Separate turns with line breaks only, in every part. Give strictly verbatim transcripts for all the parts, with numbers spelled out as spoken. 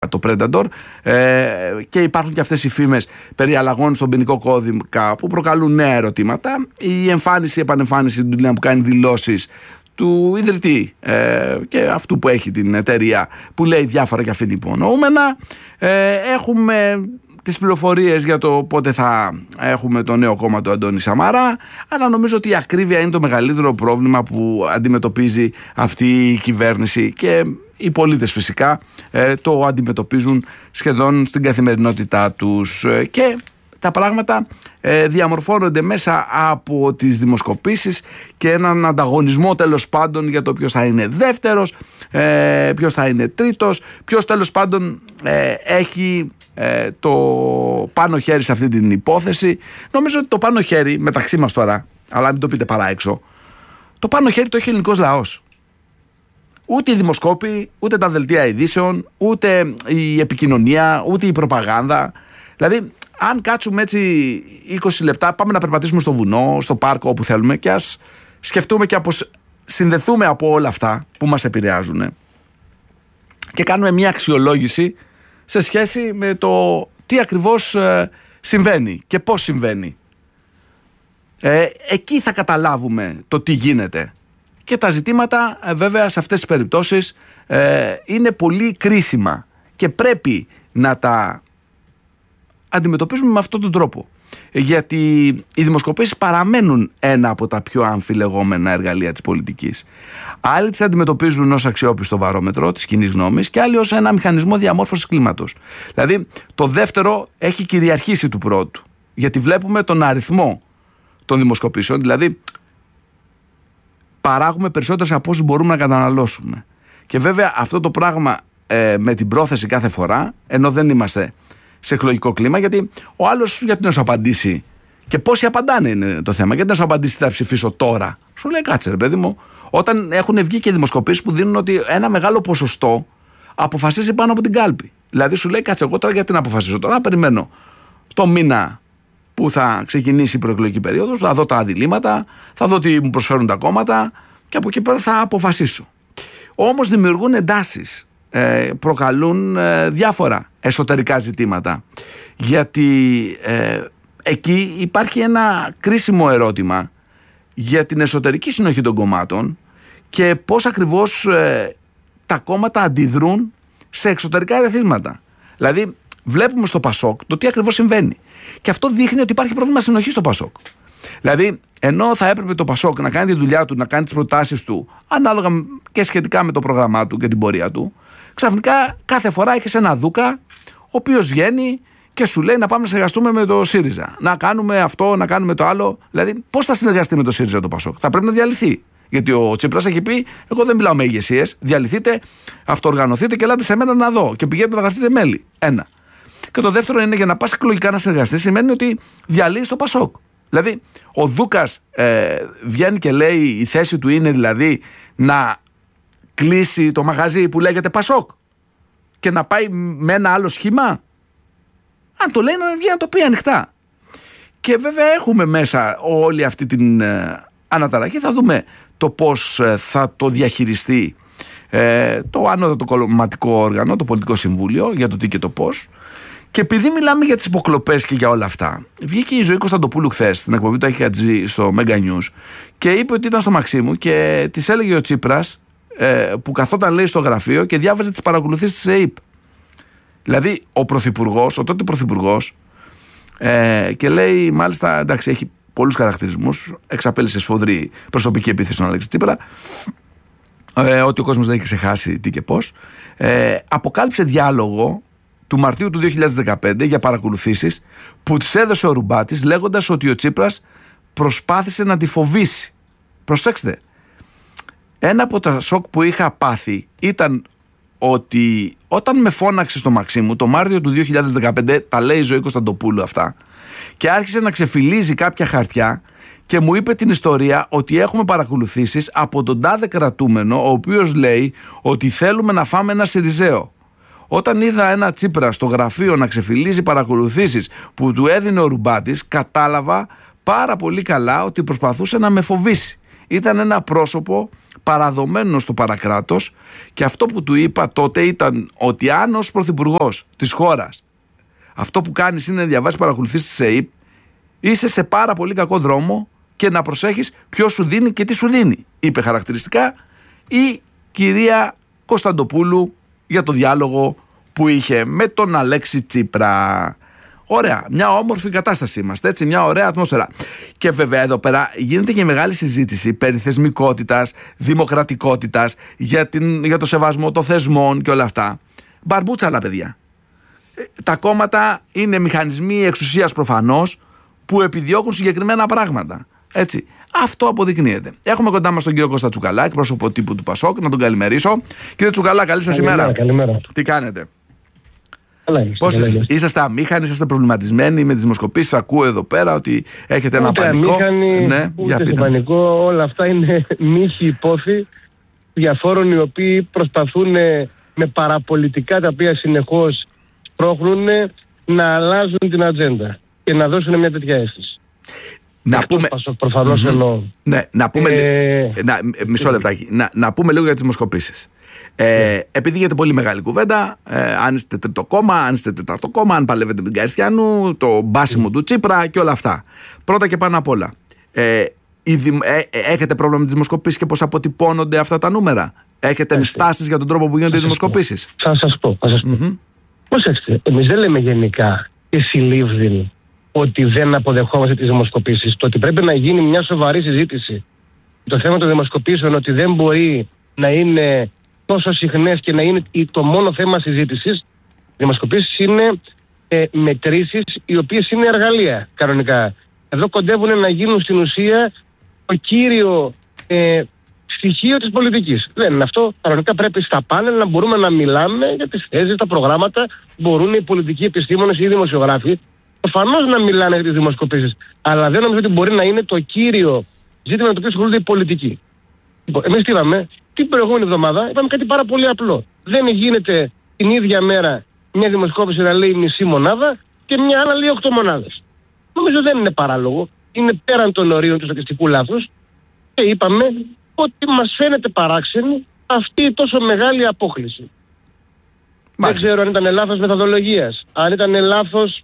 το Predator, ε, και υπάρχουν και αυτές οι φήμες περί αλλαγών στον ποινικό κώδικα που προκαλούν νέα ερωτήματα. Η εμφάνιση, η επανεμφάνιση του Ντουλιάν που κάνει δηλώσεις του ιδρυτή ε, και αυτού που έχει την εταιρεία που λέει διάφορα και αφήνει υπονοούμενα. Ε, έχουμε τις πληροφορίες για το πότε θα έχουμε το νέο κόμμα του Αντώνη Σαμαρά, αλλά νομίζω ότι η ακρίβεια είναι το μεγαλύτερο πρόβλημα που αντιμετωπίζει αυτή η κυβέρνηση και οι πολίτες φυσικά ε, το αντιμετωπίζουν σχεδόν στην καθημερινότητά τους ε, και τα πράγματα ε, διαμορφώνονται μέσα από τις δημοσκοπήσεις και έναν ανταγωνισμό τέλος πάντων για το ποιος θα είναι δεύτερος, ε, ποιος θα είναι τρίτος, ποιος τέλος πάντων ε, έχει ε, το πάνω χέρι σε αυτή την υπόθεση. Νομίζω ότι το πάνω χέρι μεταξύ μας τώρα, αλλά μην το πείτε παρά έξω, το πάνω χέρι το έχει ο ελληνικός λαός. Ούτε οι δημοσκόποι, ούτε τα δελτία ειδήσεων, ούτε η επικοινωνία, ούτε η προπαγάνδα. Δηλαδή, αν κάτσουμε έτσι είκοσι λεπτά, πάμε να περπατήσουμε στο βουνό, στο πάρκο, όπου θέλουμε, και ας σκεφτούμε και αποσ... συνδεθούμε από όλα αυτά που μας επηρεάζουν και κάνουμε μια αξιολόγηση σε σχέση με το τι ακριβώς ε, συμβαίνει και πώς συμβαίνει. Ε, εκεί θα καταλάβουμε το τι γίνεται. Και τα ζητήματα ε, βέβαια σε αυτές τις περιπτώσεις ε, είναι πολύ κρίσιμα και πρέπει να τα αντιμετωπίζουμε με αυτόν τον τρόπο. Γιατί οι δημοσκοπήσεις παραμένουν ένα από τα πιο αμφιλεγόμενα εργαλεία της πολιτικής. Άλλοι τις αντιμετωπίζουν ως αξιόπιστο βαρόμετρο της κοινής γνώμης και άλλοι ως ένα μηχανισμό διαμόρφωσης κλίματος. Δηλαδή το δεύτερο έχει κυριαρχήσει του πρώτου. Γιατί βλέπουμε τον αριθμό των δημοσκοπήσεων, δηλαδή παράγουμε περισσότερες από όσους μπορούμε να καταναλώσουμε. Και βέβαια αυτό το πράγμα ε, με την πρόθεση κάθε φορά, ενώ δεν είμαστε σε εκλογικό κλίμα, γιατί ο άλλος γιατί να σου απαντήσει και πόσοι απαντάνε είναι το θέμα, γιατί να σου απαντήσει θα ψηφίσω τώρα. Σου λέει κάτσε ρε παιδί μου, όταν έχουν βγει και δημοσκοπήσεις που δίνουν ότι ένα μεγάλο ποσοστό αποφασίζει πάνω από την κάλπη. Δηλαδή σου λέει κάτσε εγώ τώρα γιατί να αποφασίσω τώρα, να περιμένω το μήνα που θα ξεκινήσει η προεκλογική περίοδος, θα δω τα αντιλήμματα, θα δω τι μου προσφέρουν τα κόμματα και από εκεί πέρα θα αποφασίσω. Όμως δημιουργούν εντάσεις, προκαλούν διάφορα εσωτερικά ζητήματα, γιατί ε, εκεί υπάρχει ένα κρίσιμο ερώτημα για την εσωτερική συνοχή των κομμάτων και πώς ακριβώς ε, τα κόμματα αντιδρούν σε εξωτερικά ερεθίσματα. Δηλαδή βλέπουμε στο Πασόκ το τι ακριβώς συμβαίνει και αυτό δείχνει ότι υπάρχει πρόβλημα συνοχής στο Πασόκ. Δηλαδή ενώ θα έπρεπε το Πασόκ να κάνει τη δουλειά του, να κάνει τις προτάσεις του ανάλογα και σχετικά με το πρόγραμμά του και την πορεία του, ξαφνικά κάθε φορά έχεις ένα δούκα ο οποίος βγαίνει και σου λέει να πάμε να συνεργαστούμε με το ΣΥΡΙΖΑ. Να κάνουμε αυτό, να κάνουμε το άλλο. Δηλαδή, πώς θα συνεργαστεί με το ΣΥΡΙΖΑ το Πασόκ? Θα πρέπει να διαλυθεί. Γιατί ο Τσίπρας έχει πει: εγώ δεν μιλάω με ηγεσίες. Διαλυθείτε, αυτοοργανωθείτε και ελάτε σε μένα να δω. Και πηγαίνετε να γραφτείτε μέλη. Ένα. Και το δεύτερο είναι για να πας εκλογικά να συνεργαστείς, σημαίνει ότι διαλύεις το Πασόκ. Δηλαδή, ο Δούκας ε, βγαίνει και λέει η θέση του είναι δηλαδή να κλείσει το μαγαζί που λέγεται Πασόκ και να πάει με ένα άλλο σχήμα. Αν το λέει να βγει να το πει ανοιχτά. Και βέβαια έχουμε μέσα όλη αυτή την ε, αναταραχή. Θα δούμε το πώς ε, θα το διαχειριστεί ε, το ανώτατο κομματικό όργανο, το Πολιτικό Συμβούλιο, για το τι και το πώς. Και επειδή μιλάμε για τις υποκλοπές και για όλα αυτά, βγήκε η Ζωή Κωνσταντοπούλου χθες στην εκπομπή του Αχιατζή στο Mega News και είπε ότι ήταν στο Μαξίμου και της έλεγε ο Τσίπρας, ε, που καθόταν λέει στο γραφείο και διάβαζε τις παρακολουθήσεις της ΕΕΠ. Δηλαδή ο πρωθυπουργός, ο τότε πρωθυπουργός, ε, και λέει μάλιστα, εντάξει, έχει πολλούς χαρακτηρισμούς, εξαπέλυσε σφοδρή προσωπική επίθεση στον Αλέξη Τσίπρα, ε, ότι ο κόσμος δεν έχει ξεχάσει τι και πώς, ε, αποκάλυψε διάλογο του Μαρτίου του δύο χιλιάδες δεκαπέντε για παρακολουθήσεις που της έδωσε ο Ρουμπάτης λέγοντας ότι ο Τσίπρας προσπάθησε να τη φοβήσει. Προσέξτε, ένα από τα σοκ που είχα πάθει ήταν ότι όταν με φώναξε στο Μαξίμου το Μάρτιο του δύο χιλιάδες δεκαπέντε, τα λέει η Ζωή Κωνσταντοπούλου αυτά, και άρχισε να ξεφυλίζει κάποια χαρτιά και μου είπε την ιστορία ότι έχουμε παρακολουθήσεις από τον τάδε κρατούμενο, ο οποίος λέει ότι θέλουμε να φάμε ένα Σιριζέο. Όταν είδα ένα Τσίπρα στο γραφείο να ξεφυλίζει παρακολουθήσεις που του έδινε ο Ρουμπάτης, κατάλαβα πάρα πολύ καλά ότι προσπαθούσε να με φοβήσει. Ήταν ένα πρόσωπο παραδομένος στο παρακράτος, και αυτό που του είπα τότε ήταν ότι αν ως πρωθυπουργός της χώρας αυτό που κάνεις είναι να διαβάσεις παρακολουθήσεις της ΕΕΠ, είσαι σε πάρα πολύ κακό δρόμο και να προσέχεις ποιος σου δίνει και τι σου δίνει, είπε χαρακτηριστικά η κυρία Κωνσταντοπούλου για το διάλογο που είχε με τον Αλέξη Τσίπρα. Ωραία, μια όμορφη κατάσταση είμαστε, έτσι, μια ωραία ατμόσφαιρα. Και βέβαια εδώ πέρα γίνεται και μεγάλη συζήτηση περί θεσμικότητας, δημοκρατικότητας, για, την, για το σεβασμό των θεσμών και όλα αυτά. Μπαρμπούτσαλα, παιδιά. Τα κόμματα είναι μηχανισμοί εξουσίας προφανώς που επιδιώκουν συγκεκριμένα πράγματα. Έτσι. Αυτό αποδεικνύεται. Έχουμε κοντά μας τον κύριο Κώστα Τσουκαλά, εκπρόσωπο τύπου του Πασόκ, να τον καλημερίσω. Κύριε Τσουκαλά, καλή σας ημέρα.
Καλημέρα.
Τι κάνετε?
Πώς
είσαστε, είσαστε αμήχανοι, είσαστε προβληματισμένοι με τις δημοσκοπήσεις? Ακούω εδώ πέρα ότι έχετε ένα
ούτε
πανικό.
Αμήχανοι,
ναι,
ούτε σε πανικό. Όλα αυτά είναι μύχη υπόθη διαφόρων οι οποίοι προσπαθούν με παραπολιτικά τα οποία συνεχώς σπρώχνουν να αλλάζουν την ατζέντα και να δώσουν μια τέτοια αίσθηση.
Να πούμε...
Προφανώς mm-hmm. εννοώ.
Ναι, να πούμε...
Ε...
Να, μισό λεπτάκι. Να, να πούμε λίγο για τις δημοσκοπήσεις. Ε, yeah. Επειδή γίνεται πολύ μεγάλη κουβέντα, ε, αν είστε τρίτο κόμμα, αν είστε τέταρτο κόμμα, αν παλεύετε με την Καριστιανού, το μπάσιμο mm. του Τσίπρα και όλα αυτά. Πρώτα και πάνω απ' όλα, ε, δη, ε, ε, έχετε πρόβλημα με τις δημοσκοπήσεις και πώς αποτυπώνονται αυτά τα νούμερα? Έχετε ενστάσεις για τον τρόπο που γίνονται οι δημοσκοπήσεις?
Θα σας πω. Θα σας πω. Mm-hmm. Προσέξτε, εμείς δεν λέμε γενικά και συλλήβδιν ότι δεν αποδεχόμαστε τις δημοσκοπήσεις. Το ότι πρέπει να γίνει μια σοβαρή συζήτηση. Το θέμα των δημοσκοπήσεων ότι δεν μπορεί να είναι τόσο συχνές και να είναι το μόνο θέμα συζήτησης. Οι δημοσκοπήσεις είναι ε, μετρήσεις οι οποίες είναι εργαλεία κανονικά. Εδώ κοντεύουν να γίνουν στην ουσία το κύριο ε, στοιχείο της πολιτικής. Δεν είναι αυτό. Κανονικά πρέπει στα πάνελ να μπορούμε να μιλάμε για τις θέσεις, τα προγράμματα. Μπορούν οι πολιτικοί επιστήμονες ή οι δημοσιογράφοι προφανώς να μιλάνε για τις δημοσκοπήσεις. Αλλά δεν νομίζω ότι μπορεί να είναι το κύριο ζήτημα με το οποίο ασχολούνται οι πολιτικοί. Εμείς τι είπαμε? Την προηγούμενη εβδομάδα είπαμε κάτι πάρα πολύ απλό. Δεν γίνεται την ίδια μέρα μια δημοσκόπηση να λέει μισή μονάδα και μια άλλα λέει οκτώ μονάδες. Νομίζω δεν είναι παράλογο. Είναι πέραν των ορίων του στατιστικού λάθους και είπαμε ότι μας φαίνεται παράξενη αυτή η τόσο μεγάλη απόκλιση. Μάλιστα. Δεν ξέρω αν ήταν λάθος μεθοδολογίας, αν ήταν λάθος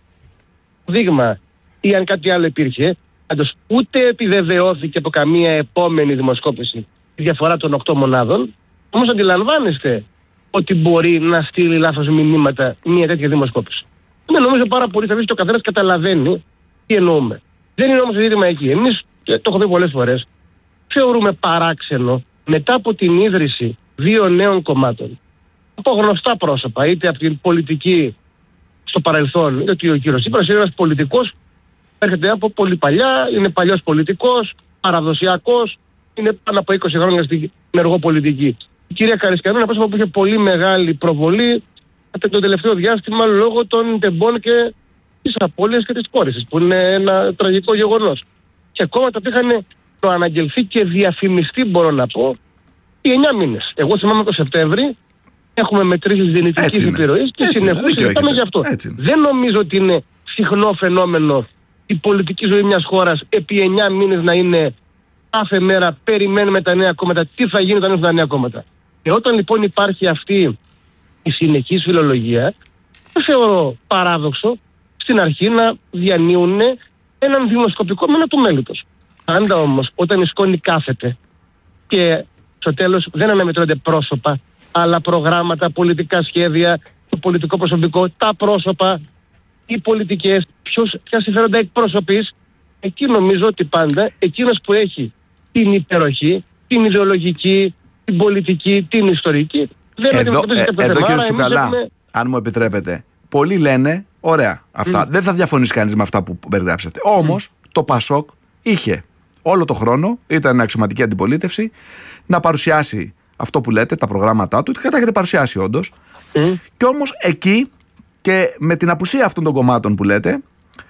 δείγμα ή αν κάτι άλλο υπήρχε. Πάντως ούτε επιβεβαιώθηκε από καμία επόμενη δημοσκόπηση η διαφορά των οκτώ μονάδων. Όμως αντιλαμβάνεστε ότι μπορεί να στείλει λάθος μηνύματα μια τέτοια δημοσκόπηση. Είναι νομίζω πάρα πολύ σαφής και ο καθένας καταλαβαίνει τι εννοούμε. Δεν είναι όμως το ζήτημα εκεί. Εμείς, το έχω πει πολλές φορές, θεωρούμε παράξενο μετά από την ίδρυση δύο νέων κομμάτων από γνωστά πρόσωπα, είτε από την πολιτική στο παρελθόν, ότι ο κύριος Τσίπρας είναι ένας πολιτικός, έρχεται από πολύ παλιά, είναι παλιός πολιτικός, παραδοσιακός, είναι πάνω από είκοσι χρόνια στην ενεργό πολιτική. Η κυρία Καριστιανού είναι ένα πρόσωπο που είχε πολύ μεγάλη προβολή το τελευταίο διάστημα λόγω των τεμπών και της απώλειας και της κόρησης, που είναι ένα τραγικό γεγονός. Και κόμματα που είχαν προαναγγελθεί και διαφημιστεί, μπορώ να πω, οι εννιά μήνες. Εγώ θυμάμαι το Σεπτέμβρη, έχουμε μετρήσεις δυνητικής επιρροής και συνεχώς συζητάμε γι' αυτό. Δεν νομίζω ότι είναι συχνό φαινόμενο η πολιτική ζωή μιας χώρας επί εννιά μήνες να είναι κάθε μέρα περιμένουμε τα νέα κόμματα, τι θα γίνει όταν έρθουν τα νέα κόμματα. Και όταν λοιπόν υπάρχει αυτή η συνεχής φιλολογία, δεν θεωρώ παράδοξο στην αρχή να διανύουν έναν δημοσκοπικό μένα του μέλητος. Πάντα όμως όταν η σκόνη κάθεται και στο τέλος δεν αναμετρώνται πρόσωπα, αλλά προγράμματα, πολιτικά σχέδια, το πολιτικό προσωπικό, τα πρόσωπα, οι πολιτικές, ποιος, ποια συμφέροντα εκπροσωπείς, εκεί νομίζω ότι πάντα εκείνος που έχει την υπεροχή, την ιδεολογική, την πολιτική, την ιστορική, δεν
εδώ, ε, εδώ κύριε Τσουκαλά, έχουμε... αν μου επιτρέπετε, πολλοί λένε, ωραία, αυτά, mm. δεν θα διαφωνήσει κανείς με αυτά που περιγράψατε. Όμως, mm. το Πασόκ είχε όλο το χρόνο, ήταν αξιωματική αντιπολίτευση, να παρουσιάσει αυτό που λέτε, τα προγράμματά του, και τα έχετε παρουσιάσει όντως. Mm. Και όμως εκεί και με την απουσία αυτών των κομμάτων που λέτε,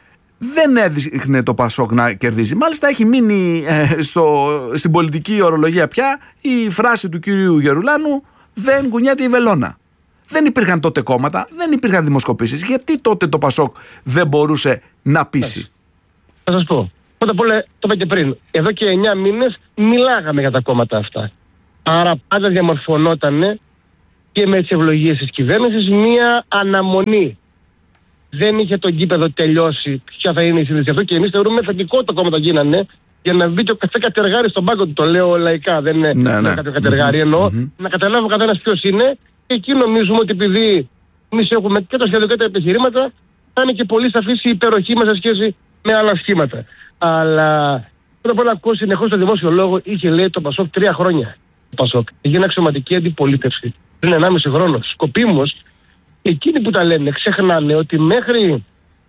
δεν έδειχνε το Πασόκ να κερδίζει. Μάλιστα έχει μείνει ε, στο, στην πολιτική ορολογία πια η φράση του κύριου Γερουλάνου, δεν κουνιέται η βελόνα. Δεν υπήρχαν τότε κόμματα, δεν υπήρχαν δημοσκοπήσεις. Γιατί τότε το Πασόκ δεν μπορούσε να πείσει?
Θα σας πω. Πρώτα απ' όλα, το είπα και πριν, εδώ και εννιά μήνες μιλάγαμε για τα κόμματα αυτά. Άρα πάντα διαμορφωνόταν και με τις ευλογίες της κυβέρνησης μία αναμονή. Δεν είχε το γήπεδο τελειώσει ποια θα είναι η σύνδεση αυτό και εμείς θεωρούμε θετικό το κόμμα το γίνανε για να μπει και ο κάθε κατεργάρι στον πάγκο του. Το λέω λαϊκά, δεν είναι
ναι, ναι.
κάποιο κατεργάρι. Εννοώ mm-hmm. να καταλάβει ο καθένας ποιος είναι και εκεί νομίζουμε ότι επειδή εμείς έχουμε και τα σχεδιοκά επιχειρήματα, θα είναι και πολύ σαφής η υπεροχή μας σε σχέση με άλλα σχήματα. Αλλά πρώτα απ' όλα ακούω συνεχώς το δημόσιο λόγο, είχε λέει το Πασόκ τρία χρόνια. Το Πασόκ έγινε αξιωματική αντιπολίτευση πριν ενάμιση χρόνο. Σκοπίμως, εκείνοι που τα λένε ξεχνάνε ότι μέχρι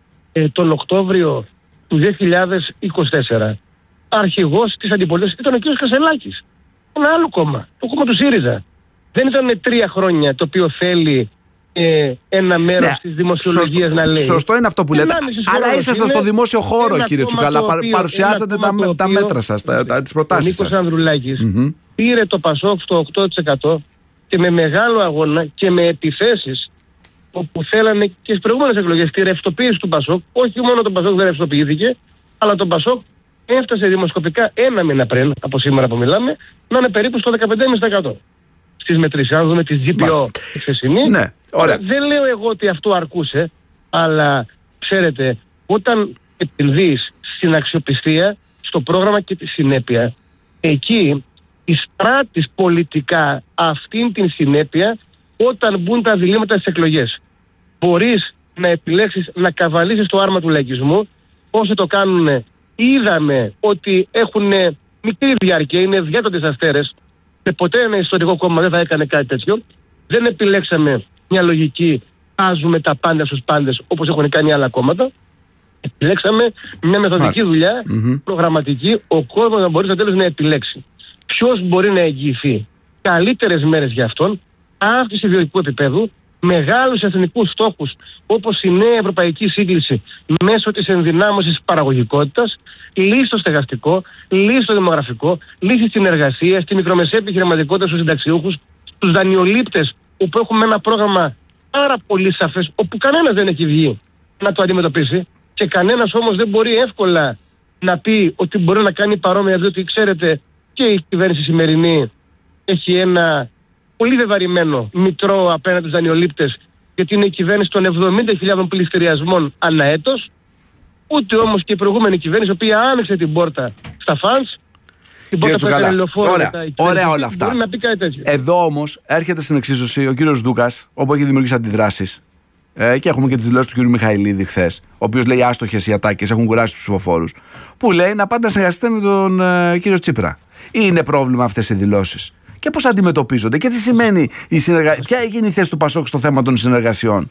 ε, τον Οκτώβριο του δύο χιλιάδες είκοσι τέσσερα αρχηγός της αντιπολίτευσης ήταν ο κ. Κασελάκης. Ένα άλλο κόμμα, το κόμμα του ΣΥΡΙΖΑ. Δεν ήταν τρία χρόνια το οποίο θέλει ε, ένα μέρος ναι, της δημοσιολογίας σωστό, να λέει.
Σωστό είναι αυτό που λέτε. Αλλά ήσασταν στο δημόσιο χώρο, κύριε Τσουκαλά. Παρουσιάσατε τα, τα, τα μέτρα σας, τα, τα, τις προτάσεις σας.
Ο Νίκος Ανδρουλάκης mm-hmm. πήρε το Πασόκ στο οκτώ τοις εκατό και με μεγάλο αγώνα και με επιθέσεις όπου θέλανε και στις προηγούμενες εκλογές τη ρευστοποίηση του Πασόκ. Όχι μόνο το Πασόκ δεν ρευστοποιήθηκε, αλλά το Πασόκ έφτασε δημοσκοπικά ένα μήνα πριν, από σήμερα που μιλάμε, να είναι περίπου στο δεκαπέντε κόμμα πέντε τοις εκατό στις μετρήσεις. Αν δούμε τις τζι πι ο τη χθεσινή.
Ναι, ωραία.
Δεν λέω εγώ ότι αυτό αρκούσε, αλλά ξέρετε, όταν επενδύεις στην αξιοπιστία, στο πρόγραμμα και τη συνέπεια, εκεί εισπράττεις πολιτικά αυτήν την συνέπεια όταν μπουν τα διλήμματα στις εκλογές. Μπορείς να επιλέξεις να καβαλήσεις το άρμα του λαϊκισμού. Όσοι το κάνουν, είδαμε ότι έχουν μικρή διάρκεια, είναι διάτοτες αστέρες και ποτέ ένα ιστορικό κόμμα δεν θα έκανε κάτι τέτοιο. Δεν επιλέξαμε μια λογική βάζουμε τα πάντα στους πάντες όπως έχουν κάνει άλλα κόμματα. Επιλέξαμε μια μεθοδική δουλειά, mm-hmm. προγραμματική, ο κόσμος να μπορεί στο τέλος να επιλέξει ποιος μπορεί να εγγυηθεί καλύτερες μέρες για αυτόν, αύξηση ιδιωτικού επίπεδου, μεγάλους εθνικούς στόχους όπως η νέα ευρωπαϊκή σύγκληση μέσω της ενδυνάμωσης της παραγωγικότητας, λύση στο στεγαστικό, λύση στο δημογραφικό, λύση στην εργασία, στη μικρομεσαία επιχειρηματικότητα στους συνταξιούχους, στους δανειολήπτες, όπου έχουμε ένα πρόγραμμα πάρα πολύ σαφές, όπου κανένας δεν έχει βγει να το αντιμετωπίσει και κανένας όμως δεν μπορεί εύκολα να πει ότι μπορεί να κάνει παρόμοια, διότι ξέρετε και η κυβέρνηση σημερινή έχει ένα πολύ βεβαρημένο μητρό απέναντι στους δανειολήπτες, γιατί είναι η κυβέρνηση των εβδομήντα χιλιάδων πληστηριασμών ανά έτος. Ούτε όμως και η προηγούμενη κυβέρνηση, η οποία άνοιξε την πόρτα στα φανς, την πόρτα που έκανε λεωφόρο.
Ωραία, ωραία όλα αυτά.
Να πει κάτι τέτοιο.
Εδώ όμως έρχεται στην εξίσωση ο κύριος Δούκας, όπου έχει δημιουργήσει αντιδράσεις. Ε, και έχουμε και τις δηλώσεις του κ. Μιχαηλίδη χθες, ο οποίος λέει άστοχες οι ατάκες, έχουν κουράσει τους ψηφοφόρους. Που λέει να πάτε να συνεργαστείτε με τον ε, κύριο Τσίπρα. Ή είναι πρόβλημα αυτές οι δηλώσεις? Και πώς αντιμετωπίζονται και τι σημαίνει η συνεργασία? Ποια έγινε η θέση του Πασόκ στο θέμα των συνεργασιών?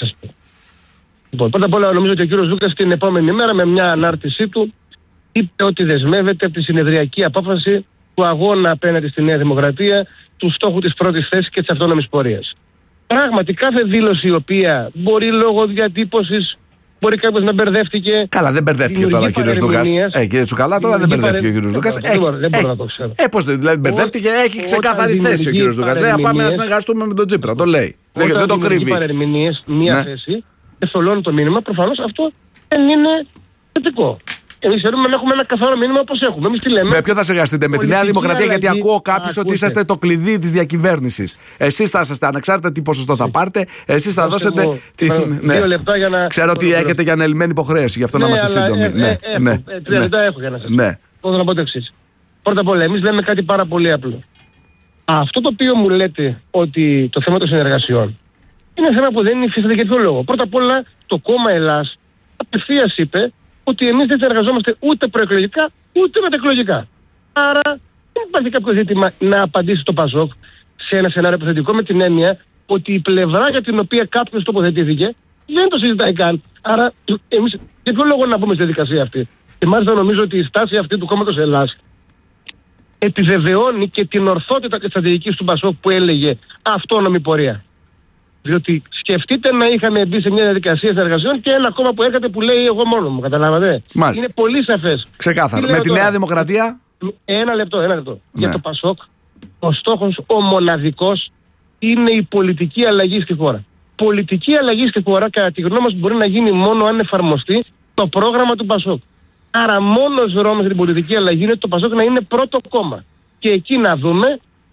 Λοιπόν, πρώτα απ' όλα νομίζω ότι ο κύριος Δούκας την επόμενη μέρα με μια ανάρτησή του είπε ότι δεσμεύεται από τη συνεδριακή απόφαση του αγώνα απέναντι στη Νέα Δημοκρατία, του στόχου της πρώτης θέσης και της αυτόνομης πορείας. Πράγματι, κάθε δήλωση η οποία μπορεί λόγω διατύπωσης, μπορεί κάποιος να μπερδεύτηκε.
Καλά, δεν μπερδεύτηκε τώρα ο κύριος Δούκας. Ε, κύριε Τσουκαλά, τώρα δεν μπερδεύτηκε ο κύριος Δούκας.
Δεν μπορώ να το ξέρω.
Ε, πώς δηλαδή μπερδεύτηκε, έχει ξεκάθαρη θέση ο κύριος Δούκας. Λέει, πάμε να συνεργαστούμε με τον Τσίπρα. Το λέει. Δεν το κρύβει.
Όταν παρερμηνίες μία θέση, εθολώνει το μήνυμα, προφανώς αυτό δεν είναι θετικό. Εμείς θέλουμε να έχουμε ένα καθαρό μήνυμα όπως έχουμε. Εμείς τι λέμε?
Με ποιο θα συνεργαστείτε? Με τη Νέα Δημοκρατία? Γιατί ακούω κάποιους ότι είσαστε το κλειδί της διακυβέρνησης. Εσείς θα είσαστε ανεξάρτητα τι ποσοστό θα πάρετε. Εσείς θα δώσετε.
Δύο λεπτά για να.
Ξέρω ότι έχετε για ανελημμένη υποχρέωση, γι' αυτό να είμαστε σύντομοι.
Τρία λεπτά έχω για να σας πω. Θέλω να πω το εξής. Πρώτα απ' όλα, εμείς λέμε κάτι πάρα πολύ απλό. Αυτό το οποίο μου λέτε ότι το θέμα των συνεργασιών είναι θέμα που δεν υφίσταται για ποιο λόγο? Πρώτα απ' όλα, το κόμμα Ελλάς απευθείας είπε ότι εμείς δεν συνεργαζόμαστε ούτε προεκλογικά ούτε μεταεκλογικά. Άρα δεν υπάρχει κάποιο ζήτημα να απαντήσει το Πασόκ σε ένα σενάριο υποθετικό, με την έννοια ότι η πλευρά για την οποία κάποιος τοποθετήθηκε δεν το συζητάει καν. Άρα εμείς για ποιο λόγο να πούμε στη διαδικασία αυτή? Και μάλιστα νομίζω ότι η στάση αυτή του κόμματος Ελλάς επιβεβαιώνει και την ορθότητα της στρατηγικής του Πασόκ που έλεγε αυτόνομη πορεία. Διότι σκεφτείτε να είχαμε μπει σε μια διαδικασία συνεργασιών και ένα κόμμα που έρχεται που λέει εγώ μόνο μου. Καταλάβατε?
Μάλιστα.
Είναι πολύ σαφές.
Ξεκάθαρο. Με τη τώρα? Νέα Δημοκρατία.
Ένα λεπτό, ένα λεπτό. Ναι. Για το Πασόκ, ο στόχος ο μοναδικός είναι η πολιτική αλλαγή στη χώρα. Πολιτική αλλαγή στη χώρα, κατά τη γνώμη μας, μπορεί να γίνει μόνο αν εφαρμοστεί το πρόγραμμα του Πασόκ. Άρα, μόνος δρόμος για την πολιτική αλλαγή είναι το Πασόκ να είναι πρώτο κόμμα. Και εκεί να δούμε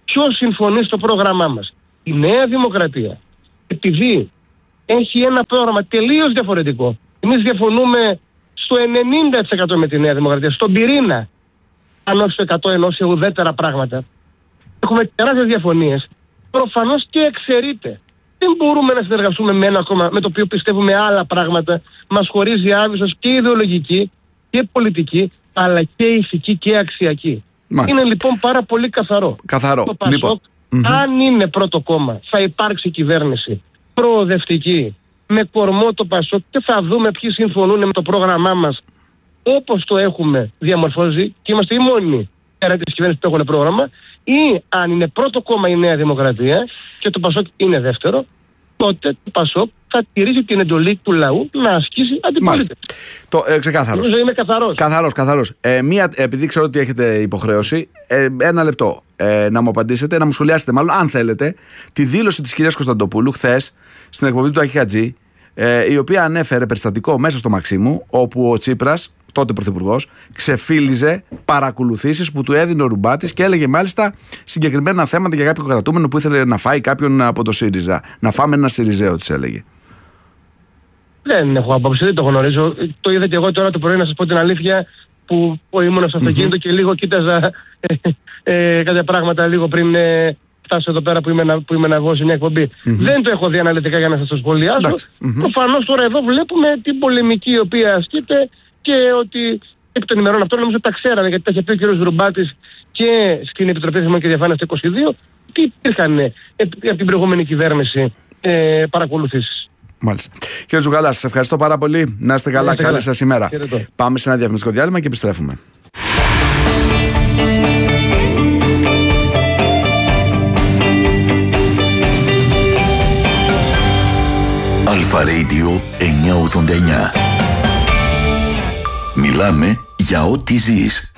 ποιος συμφωνεί στο πρόγραμμά μας. Η Νέα Δημοκρατία, επειδή έχει ένα πρόγραμμα τελείως διαφορετικό, εμείς διαφωνούμε στο ενενήντα τοις εκατό με τη Νέα Δημοκρατία, στον πυρήνα, αν όχι στο εκατό ενός σε ουδέτερα πράγματα. Έχουμε τεράστιες διαφωνίες. Προφανώς και εξαιρείται. Δεν μπορούμε να συνεργαστούμε με ένα κόμμα με το οποίο πιστεύουμε άλλα πράγματα. Μας χωρίζει άβυσσος και ιδεολογική και πολιτική, αλλά και ηθική και αξιακή. Μάλιστα. Είναι λοιπόν πάρα πολύ καθαρό.
Καθαρό.
Το Πασόκ,
λοιπόν.
αν είναι πρώτο κόμμα, θα υπάρξει κυβέρνηση προοδευτική με κορμό το Πασόκ και θα δούμε ποιοι συμφωνούν με το πρόγραμμά μας όπως το έχουμε διαμορφώσει και είμαστε οι μόνοι πέρα της κυβέρνησης που έχουν πρόγραμμα, ή αν είναι πρώτο κόμμα η Νέα Δημοκρατία και το Πασόκ είναι δεύτερο, τότε το Πασόκ θα τηρήσει την εντολή του λαού να ασκήσει αντιπολίτευση.
Το ε, ξεκάθαρος.
Νομίζω είμαι καθαρός.
Καθαρός, καθαρός. Ε, μία, επειδή ξέρω ότι έχετε υποχρέωση, ε, ένα λεπτό ε, να μου απαντήσετε, να μου σχολιάσετε μάλλον, αν θέλετε, τη δήλωση της κυρίας Κωνσταντοπούλου χθες στην εκπομπή του Άκη Χατζή, ε, η οποία ανέφερε περιστατικό μέσα στο Μαξίμου, όπου ο Τσίπρας, τότε πρωθυπουργός, ξεφύλιζε παρακολουθήσεις που του έδινε ο Ρουμπάτης και έλεγε μάλιστα συγκεκριμένα θέματα για κάποιο κρατούμενο που ήθελε να φάει κάποιον από το ΣΥΡΙΖΑ. Να φάμε ένα ΣΥΡΙΖΑΙΟ, της έλεγε.
Δεν έχω άποψη, δεν το γνωρίζω. Το είδα και εγώ τώρα το πρωί, να σας πω την αλήθεια, που ήμουν στο αυτοκίνητο mm-hmm. και λίγο κοίταζα ε, ε, κάποια πράγματα λίγο πριν ε, φτάσω εδώ πέρα που είμαι, να, που είμαι να βγω σε μια εκπομπή. Mm-hmm. Δεν το έχω δει αναλυτικά για να σας το σχολιάσω. Mm-hmm. Προφανώς τώρα εδώ βλέπουμε την πολεμική η οποία ασκείται και ότι επί των ημερών αυτών νομίζω τα ξέρανε, γιατί τα είχε πει ο κ. Ρουμπάτης και στην Επιτροπή Θεσμών και Διαφάνειας το είκοσι δύο, ότι υπήρχαν ε, από την προηγούμενη κυβέρνηση ε, παρακολουθήσεις.
Μάλιστα. Κύριε Τζουγαλά, σας ευχαριστώ πάρα πολύ. Να είστε καλά. Καλή καλά. σας ημέρα. Πάμε σε ένα διαφημιστικό διάλειμμα και επιστρέφουμε.
Αλφα Radio εννιακόσια ογδόντα εννιά. Μιλάμε για ό,τι ζεις.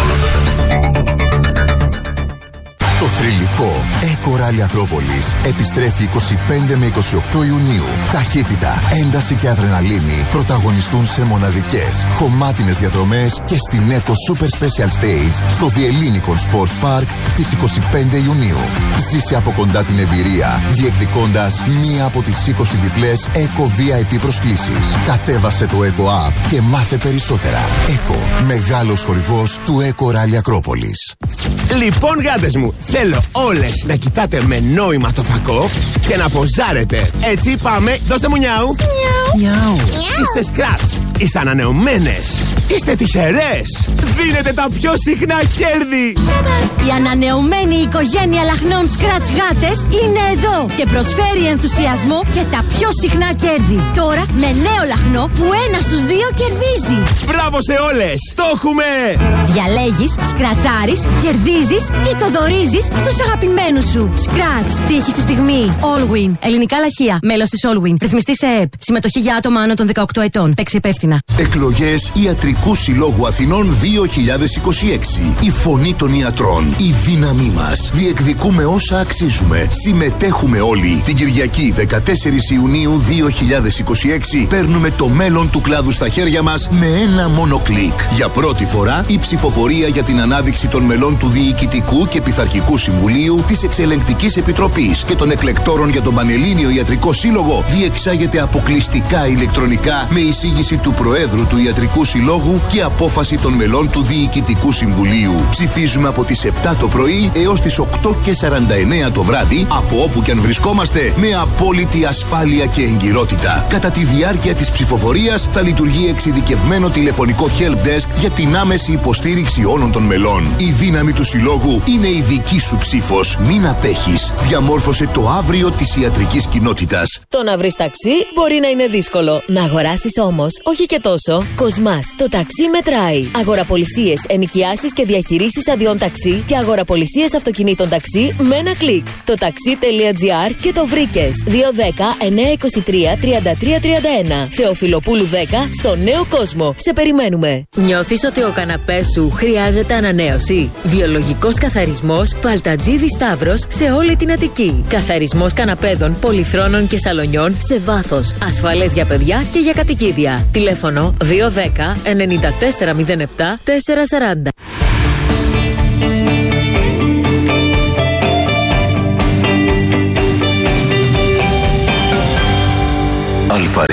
Το θρυλικό Eco Rally Ακρόπολης επιστρέφει είκοσι πέντε με είκοσι οκτώ Ιουνίου. Ταχύτητα, ένταση και αδρεναλίνη πρωταγωνιστούν σε μοναδικές, χωμάτινες διαδρομές και στην Eco Super Special Stage στο Διελλήνικον Sports Park στις είκοσι πέντε Ιουνίου. Ζήσε από κοντά την εμπειρία, διεκδικώντας μία από τις είκοσι διπλές Eco βι άι πι προσκλήσεις. Κατέβασε το Eco App και μάθε περισσότερα. Eco, μεγάλος χορηγός του Eco Rally Ακρόπολης.
Λοιπόν, γάτες μου, θέλω όλες να κοιτάτε με νόημα το φακό και να ποζάρετε. Έτσι πάμε, δώστε μου νιάου. Νιάου. Είστε σκράτς, είστε ανανεωμένες, είστε τυχερές. Δίνετε τα πιο συχνά κέρδη.
Η ανανεωμένη οικογένεια λαχνών σκράτς γάτες είναι εδώ και προσφέρει ενθουσιασμό και τα πιο συχνά κέρδη. Τώρα με νέο λαχνό που ένα στους δύο κερδίζει.
Μπράβο σε όλες, το έχουμε.
Διαλέγεις, σκρατσάρεις, κερδίζεις ή το δωρίζεις στους αγαπημένους σου. Σκράτς, τύχη στη στιγμή. Allwin, ελληνικά λαχεία, μέλος της Allwin. Ρυθμιστή σε ΕΕΠ. Συμμετοχή για άτομα άνω των δεκαοκτώ ετών. Παίξει υπεύθυνα.
Εκλογές Ιατρικού Συλλόγου Αθηνών δύο χιλιάδες είκοσι έξι. Η φωνή των ιατρών. Η δύναμή μας. Διεκδικούμε όσα αξίζουμε. Συμμετέχουμε όλοι. Την Κυριακή δεκατέσσερις Ιουνίου δύο χιλιάδες είκοσι έξι παίρνουμε το μέλλον του κλάδου στα χέρια μας με ένα μόνο κλικ. Για πρώτη φορά η ψηφοφορία για την ανάδειξη των μελών του Διοικητικού και Πειθαρχικού Συμβουλίου, της Εξελεγκτικής Επιτροπής και των εκλεκτόρων για τον Πανελλήνιο Ιατρικό Σύλλογο διεξάγεται αποκλειστικά ηλεκτρονικά με εισήγηση του Προέδρου του Ιατρικού Συλλόγου και απόφαση των μελών του Διοικητικού Συμβουλίου. Ψηφίζουμε από τις επτά το πρωί έως τις οκτώ και σαράντα εννέα το βράδυ, από όπου και αν βρισκόμαστε, με απόλυτη ασφάλεια και εγκυρότητα. Κατά τη διάρκεια της ψηφοφορίας θα λειτουργεί εξειδικευμένο τηλεφωνικό help desk για την άμεση υποστήριξη όλων των μελών. Η δύναμη του Συλλόγου είναι η δική σου ψήφος. Μην απέχεις. Διαμόρφωσε το αύριο της ιατρικής κοινότητας.
Το να βρεις ταξί μπορεί να είναι δύσκολο. Να αγοράσεις όμως, όχι και τόσο. Κοσμάς, το ταξί μετράει. Αγοραπολισίες, ενοικιάσεις και διαχειρήσεις αδειών ταξί και αγοραπολισίες αυτοκινήτων ταξί με ένα κλικ. Το ταξί.gr και το βρήκες. δύο δέκα εννιακόσια είκοσι τρία τριάντα τρία τριάντα ένα. Θεοφιλοπούλου δέκα στο Νέο Κόσμο. Σε περιμένουμε. Νιώθεις ότι ο καναπές σου χρειάζεται ανανέωση? Βιολογικός καθαρισμός Παλτατζίδη Σταύρος σε όλη την Αττική. Καθαρισμός καναπέδων, πολυθρόνων και σαλονιών σε βάθος. Ασφαλές για παιδιά και για κατοικίδια. Τηλέφωνο δύο δέκα ενενήντα τέσσερα μηδέν επτά τετρακόσια σαράντα.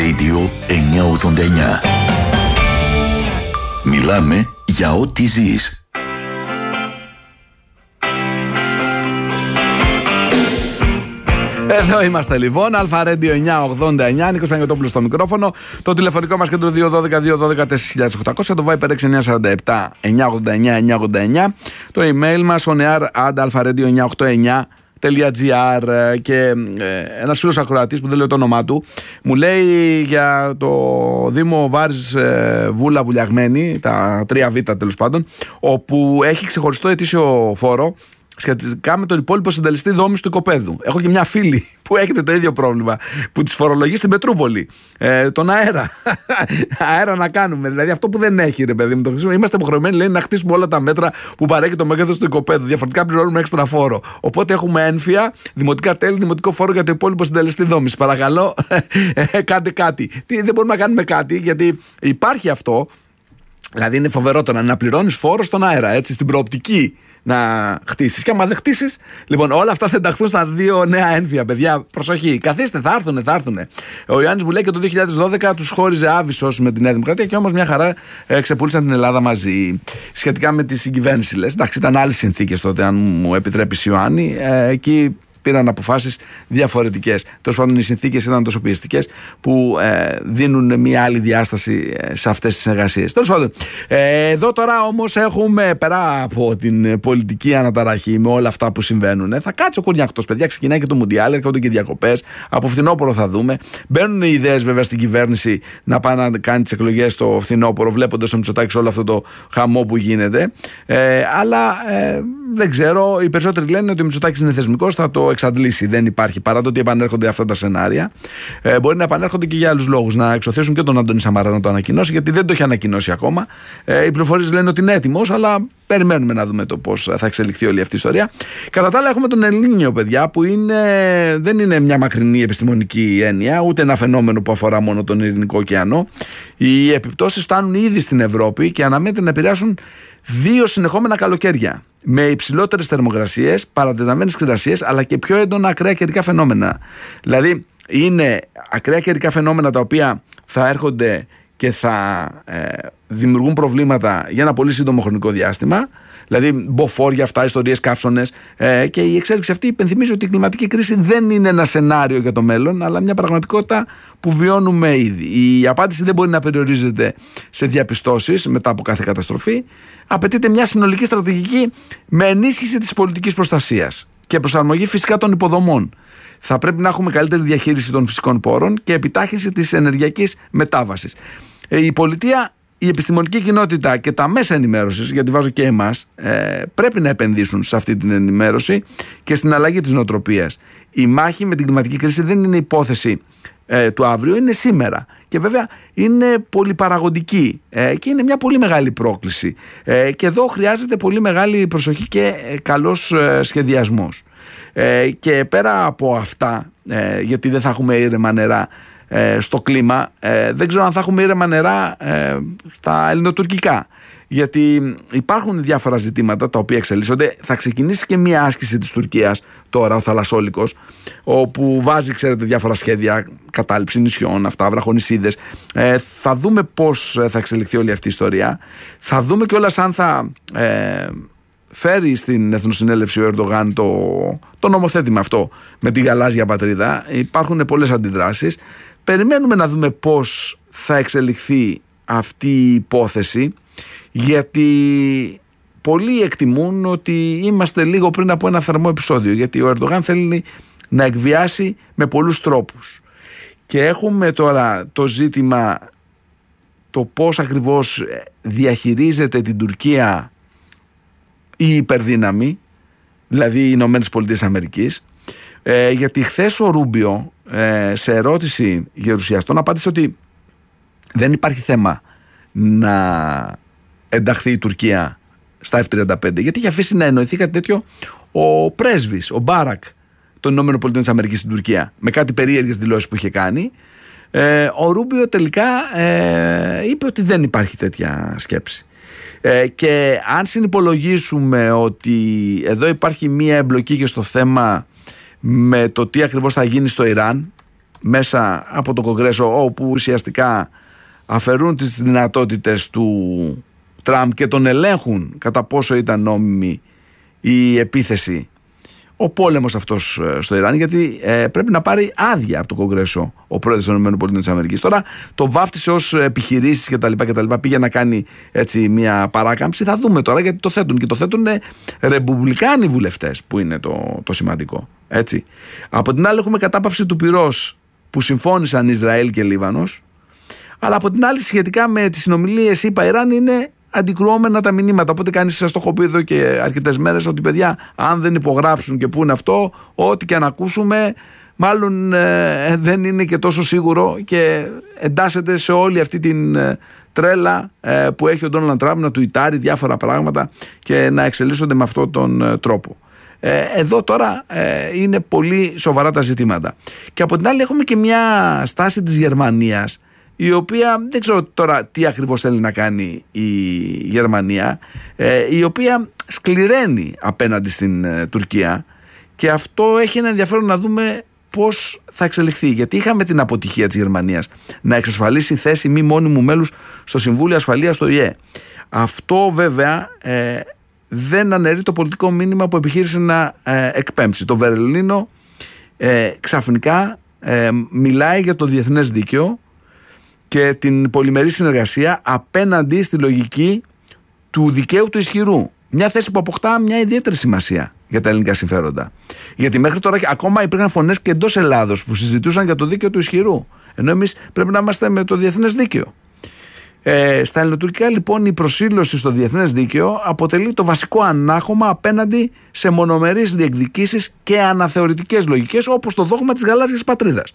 Radio εννιακόσια ογδόντα εννιά. Μιλάμε για ό,τι ζεις.
Εδώ είμαστε λοιπόν, Αλφα Radio εννιακόσια ογδόντα εννιά, Νίκος Παναγιωτόπουλος στο μικρόφωνο. Το τηλεφωνικό μας κέντρο δύο ένα δύο δύο ένα δύο τέσσερα χιλιάδες οκτακόσια, το Viber έξι εννιά τέσσερα επτά εννιακόσια ογδόντα εννιά εννιακόσια ογδόντα εννιά, το email μας oneair at alfaradio εννιακόσια ογδόντα εννιά τελεία τζι άρ. Και ε, ένας φίλος ακροατής που δεν λέει το όνομά του μου λέει για το Δήμο Βάρης ε, Βούλα Βουλιαγμένη, τα τρία β τέλος πάντων, όπου έχει ξεχωριστό ετήσιο φόρο σχετικά με τον υπόλοιπο συντελεστή δόμηση του οικοπαίδου. Έχω και μια φίλη που έχετε το ίδιο πρόβλημα, που τις φορολογεί στην Πετρούπολη. Ε, τον αέρα. αέρα να κάνουμε. Δηλαδή αυτό που δεν έχει, ρε παιδί μου, το χρησιμοποιούμε. Είμαστε υποχρεωμένοι, λέει, να χτίσουμε όλα τα μέτρα που παρέχει το μέγεθος του οικοπαίδου. Διαφορετικά πληρώνουμε έξτρα φόρο. Οπότε έχουμε ένφια, δημοτικά τέλη, δημοτικό φόρο για το υπόλοιπο συντελεστή δόμηση. Παρακαλώ, κάντε κάτι. Τι, δεν μπορούμε να κάνουμε κάτι, γιατί υπάρχει αυτό. Δηλαδή είναι φοβερό το να πληρώνεις φόρο στον αέρα, έτσι, στην προοπτική να χτίσεις. Και άμα δεν χτίσεις, λοιπόν, όλα αυτά θα ενταχθούν στα δύο νέα ένφια, παιδιά. Προσοχή, καθίστε, θα έρθουνε, θα έρθουνε. Ο Ιωάννης μου λέει και το δύο χιλιάδες δώδεκα τους χώριζε Άβυσσος με τη Νέα Δημοκρατία και όμως μια χαρά ε, ξεπούλησαν την Ελλάδα μαζί. Σχετικά με τη συγκυβέρνηση, λες. Εντάξει, ήταν άλλες συνθήκες τότε, αν μου επιτρέπεις, Ιωάννη. Ε, εκεί πήραν αποφάσεις διαφορετικές. Τέλος πάντων, οι συνθήκες ήταν τόσο πιεστικές που ε, δίνουν μια άλλη διάσταση σε αυτές τις εργασίες. Τέλος πάντων, ε, εδώ τώρα όμως έχουμε, πέρα από την πολιτική αναταραχή με όλα αυτά που συμβαίνουν, ε, θα κάτσει ο κουρνιακτός, παιδιά. Ξεκινάει και το Μουντιάλ, έρχονται και διακοπές. Από φθινόπωρο θα δούμε. Μπαίνουν οι ιδέες βέβαια στην κυβέρνηση να πάει να κάνει τις εκλογές το φθινόπωρο, βλέποντας το Μητσοτάκη όλο αυτό το χαμό που γίνεται. Ε, αλλά ε, δεν ξέρω. Οι περισσότεροι λένε ότι ο Μητσοτάκης είναι θεσμικός, θα το εξαντλήσει. Δεν υπάρχει, παρά το ότι επανέρχονται αυτά τα σενάρια. Ε, μπορεί να επανέρχονται και για άλλους λόγους. Να εξωθήσουν και τον Αντώνη Σαμαρά να το ανακοινώσει, γιατί δεν το έχει ανακοινώσει ακόμα. Ε, οι πληροφορίες λένε ότι είναι έτοιμος, αλλά περιμένουμε να δούμε το πώς θα εξελιχθεί όλη αυτή η ιστορία. Κατά τα άλλα, έχουμε τον Ελνίνιο, παιδιά, που είναι, δεν είναι μια μακρινή επιστημονική έννοια, ούτε ένα φαινόμενο που αφορά μόνο τον Ειρηνικό ωκεανό. Οι επιπτώσεις φτάνουν ήδη στην Ευρώπη και αναμένεται να επηρεάσουν δύο συνεχόμενα καλοκαίρια. Με υψηλότερες θερμοκρασίες, παρατεταμένες ξηρασίες, αλλά και πιο έντονα ακραία καιρικά φαινόμενα. Δηλαδή, είναι ακραία καιρικά φαινόμενα τα οποία θα έρχονται και θα ε, δημιουργούν προβλήματα για ένα πολύ σύντομο χρονικό διάστημα. Δηλαδή, μποφόρια, αυτά, ιστορίες, καύσωνες. Ε, και η εξέλιξη αυτή υπενθυμίζει ότι η κλιματική κρίση δεν είναι ένα σενάριο για το μέλλον, αλλά μια πραγματικότητα που βιώνουμε ήδη. Η απάντηση δεν μπορεί να περιορίζεται σε διαπιστώσεις μετά από κάθε καταστροφή. Απαιτείται μια συνολική στρατηγική με ενίσχυση της πολιτικής προστασίας και προσαρμογή φυσικά των υποδομών. Θα πρέπει να έχουμε καλύτερη διαχείριση των φυσικών πόρων και επιτάχυνση της ενεργειακής μετάβασης. Η πολιτεία, η επιστημονική κοινότητα και τα μέσα ενημέρωσης, γιατί βάζω και εμάς, ε, πρέπει να επενδύσουν σε αυτή την ενημέρωση και στην αλλαγή της νοοτροπίας. Η μάχη με την κλιματική κρίση δεν είναι υπόθεση ε, του αύριο, είναι σήμερα. Και βέβαια είναι πολυπαραγωγική ε, και είναι μια πολύ μεγάλη πρόκληση. Ε, και εδώ χρειάζεται πολύ μεγάλη προσοχή και ε, καλός ε, σχεδιασμός. Ε, και πέρα από αυτά, ε, γιατί δεν θα έχουμε ήρεμα νερά ε, στο κλίμα, ε, δεν ξέρω αν θα έχουμε ήρεμα νερά ε, στα ελληνοτουρκικά. Γιατί υπάρχουν διάφορα ζητήματα τα οποία εξελίσσονται. Θα ξεκινήσει και μια άσκηση της Τουρκίας τώρα, ο Θαλασσόλικος, όπου βάζει, ξέρετε, διάφορα σχέδια, κατάληψη νησιών, αυτά, βραχονησίδες. Ε, θα δούμε πώς θα εξελιχθεί όλη αυτή η ιστορία. Θα δούμε κιόλας αν θα ε, φέρει στην Εθνοσυνέλευση ο Ερντογάν το, το νομοθέτημα αυτό με τη γαλάζια πατρίδα. Υπάρχουν πολλές αντιδράσεις. Περιμένουμε να δούμε πώς θα εξελιχθεί αυτή η υπόθεση, γιατί πολλοί εκτιμούν ότι είμαστε λίγο πριν από ένα θερμό επεισόδιο, γιατί ο Ερντογάν θέλει να εκβιάσει με πολλούς τρόπους. Και έχουμε τώρα το ζήτημα το πώς ακριβώς διαχειρίζεται την Τουρκία η υπερδύναμη, δηλαδή οι Ηνωμένες Πολιτείες Αμερικής, ε, γιατί χθες ο Ρούμπιο ε, σε ερώτηση γερουσιαστών απάντησε ότι δεν υπάρχει θέμα να ενταχθεί η Τουρκία στα εφ τριάντα πέντε, γιατί είχε αφήσει να εννοηθεί κάτι τέτοιο ο πρέσβης, ο Μπάρακ των Ηνωμένων Πολιτείων της Αμερικής στην Τουρκία, με κάτι περίεργες δηλώσεις που είχε κάνει. Ε, ο Ρούμπιο τελικά ε, είπε ότι δεν υπάρχει τέτοια σκέψη. Ε, και αν συνυπολογίσουμε ότι εδώ υπάρχει μία εμπλοκή και στο θέμα με το τι ακριβώς θα γίνει στο Ιράν, μέσα από το Κογκρέσο, όπου ουσιαστικά αφαιρούν τις δυνατότητες του Τραμπ και τον ελέγχουν κατά πόσο ήταν νόμιμη η επίθεση, ο πόλεμος αυτός στο Ιράν, γιατί ε, πρέπει να πάρει άδεια από το Κογκρέσο ο πρόεδρος των ΗΠΑ. Τώρα το βάφτισε ως επιχειρήσεις κτλ. Πήγε να κάνει έτσι μια παράκαμψη. Θα δούμε τώρα, γιατί το θέτουν και το θέτουν ρεπουμπλικάνοι βουλευτές, που είναι το, το σημαντικό. Έτσι. Από την άλλη έχουμε κατάπαυση του πυρός που συμφώνησαν Ισραήλ και Λίβανος, αλλά από την άλλη σχετικά με τις συνομιλίες ΗΠΑ-Ιράν είναι αντικρουόμενα τα μηνύματα. Οπότε κανείς, σας το έχω πει εδώ και αρκετές μέρες, ότι παιδιά, αν δεν υπογράψουν και πούνε αυτό, ό,τι και αν ακούσουμε, μάλλον ε, δεν είναι και τόσο σίγουρο και εντάσσεται σε όλη αυτή την ε, τρέλα ε, που έχει ο Ντόναλντ Τραμπ να τουιτάρει διάφορα πράγματα και να εξελίσσονται με αυτόν τον ε, τρόπο. Ε, εδώ τώρα ε, είναι πολύ σοβαρά τα ζητήματα. Και από την άλλη έχουμε και μια στάση της Γερμανίας, η οποία δεν ξέρω τώρα τι ακριβώς θέλει να κάνει η Γερμανία, ε, η οποία σκληραίνει απέναντι στην ε, Τουρκία, και αυτό έχει ένα ενδιαφέρον να δούμε πώς θα εξελιχθεί, γιατί είχαμε την αποτυχία της Γερμανίας να εξασφαλίσει θέση μη μόνιμου μέλους στο Συμβούλιο Ασφαλείας του ΟΗΕ. Αυτό βέβαια ε, δεν αναιρεί το πολιτικό μήνυμα που επιχείρησε να ε, εκπέμψει. Το Βερολίνο ε, ξαφνικά ε, μιλάει για το διεθνές δίκαιο και την πολυμερή συνεργασία απέναντι στη λογική του δικαίου του ισχυρού. Μια θέση που αποκτά μια ιδιαίτερη σημασία για τα ελληνικά συμφέροντα. Γιατί μέχρι τώρα ακόμα υπήρχαν φωνές και εντός Ελλάδος που συζητούσαν για το δίκαιο του ισχυρού, ενώ εμείς πρέπει να είμαστε με το διεθνές δίκαιο. Ε, στα ελληνοτουρκικά λοιπόν η προσήλωση στο διεθνές δίκαιο αποτελεί το βασικό ανάχωμα απέναντι σε μονομερείς διεκδικήσεις και αναθεωρητικές λογικές, όπως το δόγμα της γαλάζιας πατρίδας.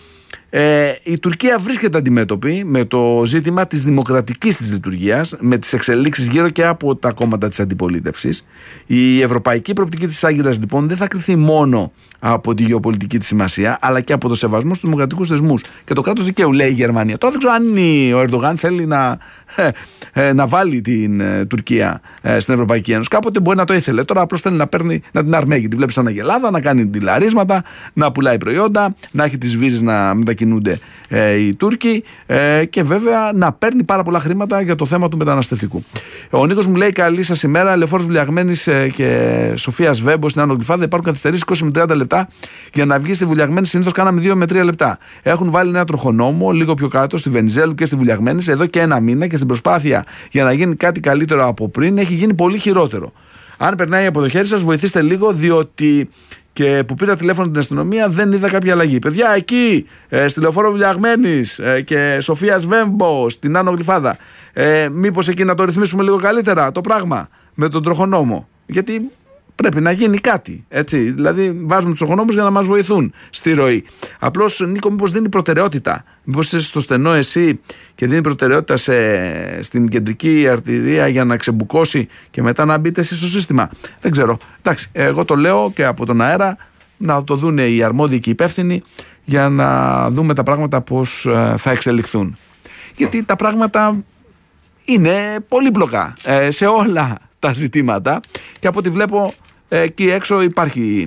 Ε, η Τουρκία βρίσκεται αντιμέτωπη με το ζήτημα της δημοκρατικής της λειτουργίας, με τις εξελίξεις γύρω και από τα κόμματα της αντιπολίτευσης. Η ευρωπαϊκή προοπτική της Άγκυρας λοιπόν δεν θα κριθεί μόνο από τη γεωπολιτική της σημασία, αλλά και από το σεβασμό στους δημοκρατικούς θεσμούς και το κράτος δικαίου, λέει η Γερμανία. Τώρα δεν ξέρω αν ο Ερντογάν θέλει να, ε, ε, να βάλει την ε, Τουρκία ε, στην Ευρωπαϊκή Ένωση. Κάποτε μπορεί να το ήθελε. Τώρα απλώς θέλει να, παίρνει, να την αρμέγει. Τη βλέπει σαν αγελάδα, να κάνει τηλεαρίσματα, να πουλάει προϊόντα, να έχει τις βίζες να μετακινούνται ε, οι Τούρκοι ε, και βέβαια να παίρνει πάρα πολλά χρήματα για το θέμα του μεταναστευτικού. Ο Νίκος μου λέει: καλή σας ημέρα. Λεωφόρος Βουλιαγμένης ε, και Σοφίας Βέμπο στην Άνω Γλυφάδα. Υπάρχουν καθυστερήσεις είκοσι με τριάντα λεπτά για να βγει στη Βουλιαγμένη. Συνήθως κάναμε δύο με τρία λεπτά. Έχουν βάλει ένα τροχονόμο λίγο πιο κάτω στη Βενιζέλου και στη Βουλιαγμένη εδώ και ένα μήνα, και στην προσπάθεια για να γίνει κάτι καλύτερο από πριν έχει γίνει πολύ χειρότερο. Αν περνάει από το χέρι σας, βοηθήστε λίγο, διότι και που πήρα τηλέφωνο την αστυνομία δεν είδα κάποια αλλαγή. Παιδιά, εκεί ε, στη Λεωφόρο Βουλιαγμένης ε, και Σοφίας Βέμπο στην Άνω Γλυφάδα, ε, μήπως εκεί να το ρυθμίσουμε λίγο καλύτερα το πράγμα με τον τροχονόμο? Γιατί πρέπει να γίνει κάτι, έτσι. Δηλαδή, βάζουμε τους τροχονόμους για να μας βοηθούν στη ροή. Απλώς, Νίκο, μήπως δίνει προτεραιότητα. Μήπως είσαι στο στενό εσύ και δίνει προτεραιότητα σε, στην κεντρική αρτηρία για να ξεμπουκώσει και μετά να μπείτε εσείς στο σύστημα? Δεν ξέρω. Εντάξει, εγώ το λέω και από τον αέρα, να το δουν οι αρμόδιοι και οι υπεύθυνοι, για να δούμε τα πράγματα πώς θα εξελιχθούν. Γιατί τα πράγματα είναι πολύπλοκα ε, σε όλα τα ζητήματα, και από ό,τι βλέπω ε, εκεί έξω υπάρχει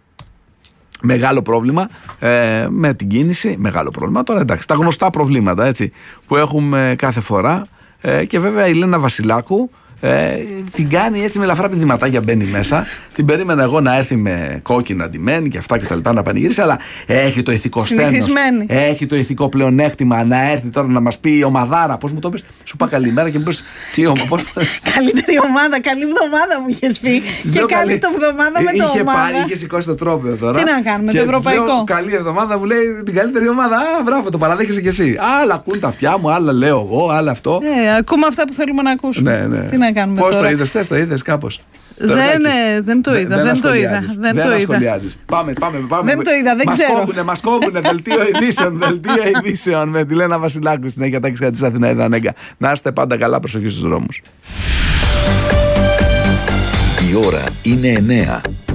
μεγάλο πρόβλημα ε, με την κίνηση. Μεγάλο πρόβλημα τώρα, εντάξει, τα γνωστά προβλήματα, έτσι, που έχουμε κάθε φορά, ε, και βέβαια η Λένα Βασιλάκου ε, την κάνει έτσι με ελαφρά πηδηματάκια, μπαίνει μέσα. Την περίμενα εγώ να έρθει με κόκκινα ντυμένη και αυτά και τα λοιπά, να πανηγύρισει, αλλά έχει το ηθικό στένος, έχει το ηθικό πλεονέκτημα να έρθει τώρα να μας πει η ομαδάρα. Πώς μου το πες? Σου είπα καλημέρα και μου πες τι ομάδα? Πώς... Καλύτερη ομάδα, καλή εβδομάδα μου είχες πει. Και καλή το εβδομάδα με το ομάδα. Πάρει, είχε σηκώσει το τρόπαιο τώρα. Τι να κάνουμε, και το ευρωπαϊκό. Λέω, καλή εβδομάδα, μου λέει την καλύτερη ομάδα. Α, μπράβο, το παραδέχεσαι κι εσύ. Άλλα ακούν τα αυτιά μου, άλλα λέω εγώ, άλλα αυτό. Ε, ακούμε αυτά που θέλουμε να ακούσουμε. Ναι, ναι. Τι να κάνουμε. Πώς τώρα το είδες, θες το είδες κάπως? Δεν, ναι, δεν το είδα, δεν, δεν το είδα. Δεν, δεν το σχολιάζεις. Πάμε, πάμε, πάμε. Δεν το είδα, δεν μας ξέρω. Κόβουνε, μας κόβουνε, δελτίο ειδήσεων, δελτίο ειδήσεων με τη Λένα Βασιλάκου στην Αγία Τάκης της Αθηναίδα Νέγκα. Να είστε πάντα καλά, προσοχή στους δρόμους.
Η ώρα είναι εννέα.